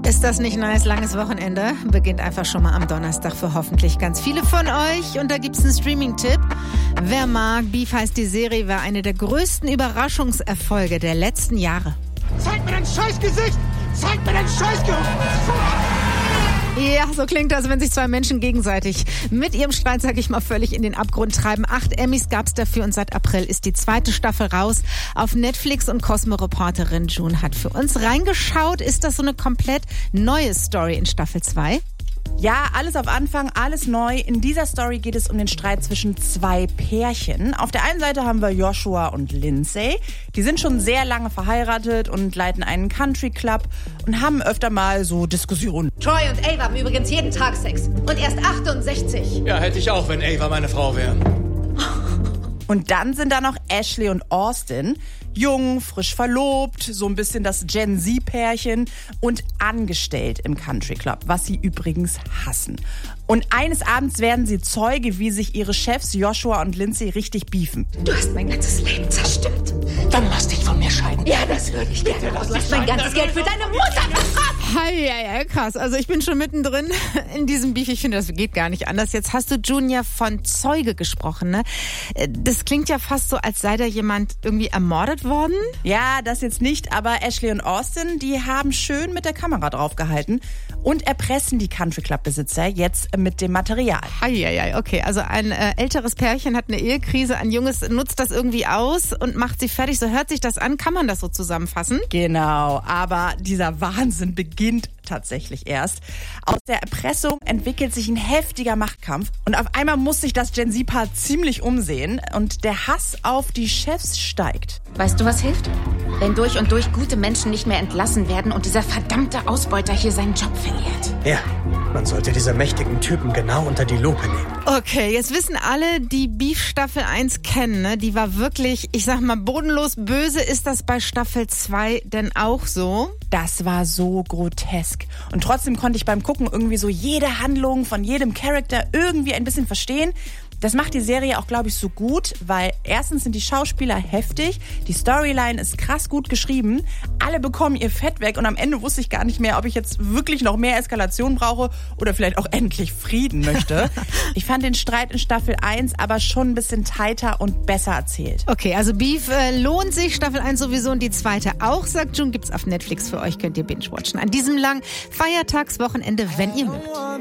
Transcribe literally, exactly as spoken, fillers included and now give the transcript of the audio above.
Ist das nicht nice? Langes Wochenende beginnt einfach schon mal am Donnerstag für hoffentlich ganz viele von euch. Und da gibt's einen Streaming-Tipp. Wer mag, Beef heißt die Serie, war eine der größten Überraschungserfolge der letzten Jahre. Zeig mir dein Scheißgesicht! Zeig mir dein Scheißgesicht! Ja, so klingt das, wenn sich zwei Menschen gegenseitig mit ihrem Streit, sag ich mal, völlig in den Abgrund treiben. Acht Emmys gab's dafür und seit April ist die zweite Staffel raus auf Netflix und Cosmo-Reporterin June hat für uns reingeschaut. Ist das so eine komplett neue Story in Staffel zwei? Ja, alles auf Anfang, alles neu. In dieser Story geht es um den Streit zwischen zwei Pärchen. Auf der einen Seite haben wir Joshua und Lindsay. Die sind schon sehr lange verheiratet und leiten einen Country Club und haben öfter mal so Diskussionen. Troy und Ava haben übrigens jeden Tag Sex. Und erst achtundsechzig. Ja, hätte ich auch, wenn Ava meine Frau wäre. Und dann sind da noch Ashley und Austin. Jung, frisch verlobt, so ein bisschen das Gen-Z-Pärchen und angestellt im Country Club, was sie übrigens hassen. Und eines Abends werden sie Zeuge, wie sich ihre Chefs Joshua und Lindsay richtig beefen. Du hast mein ganzes Leben zerstört. Dann lass dich von mir scheiden. Ja, das würde ich gerne. Du hast mein ganzes Geld für deine Mutter verbracht. Hi, ja, ja, krass. Also ich bin schon mittendrin in diesem Beef. Ich finde, das geht gar nicht anders. Jetzt hast du Junior von Zeuge gesprochen, ne? Das klingt ja fast so, als sei da jemand irgendwie ermordet worden. Ja, das jetzt nicht, aber Ashley und Austin, die haben schön mit der Kamera draufgehalten und erpressen die Country Club Besitzer jetzt mit dem Material. Hi, ja, ja, okay. Also ein äh, älteres Pärchen hat eine Ehekrise, ein Junges nutzt das irgendwie aus und macht sie fertig. So hört sich das an. Kann man das so zusammenfassen? Genau, aber dieser Wahnsinn beginnt tatsächlich erst. Aus der Erpressung entwickelt sich ein heftiger Machtkampf und auf einmal muss sich das Gen-Z-Paar ziemlich umsehen und der Hass auf die Chefs steigt. Weißt du, was hilft? Wenn durch und durch gute Menschen nicht mehr entlassen werden und dieser verdammte Ausbeuter hier seinen Job verliert. Ja, man sollte diese mächtigen Typen genau unter die Lupe nehmen. Okay, jetzt wissen alle, die Beef Staffel eins kennen, ne? Die war wirklich, ich sag mal, bodenlos böse. Ist das bei Staffel zwei denn auch so? Das war so grotesk. Und trotzdem konnte ich beim Gucken irgendwie so jede Handlung von jedem Charakter irgendwie ein bisschen verstehen. Das macht die Serie auch, glaube ich, so gut, weil erstens sind die Schauspieler heftig, die Storyline ist krass gut geschrieben, alle bekommen ihr Fett weg und am Ende wusste ich gar nicht mehr, ob ich jetzt wirklich noch mehr Eskalation brauche oder vielleicht auch endlich Frieden möchte. Ich fand den Streit in Staffel eins aber schon ein bisschen tighter und besser erzählt. Okay, also Beef äh, lohnt sich, Staffel eins sowieso und die zweite auch, sagt June, gibt's auf Netflix für euch, könnt ihr binge-watchen. An diesem langen Feiertagswochenende, wenn ihr mögt.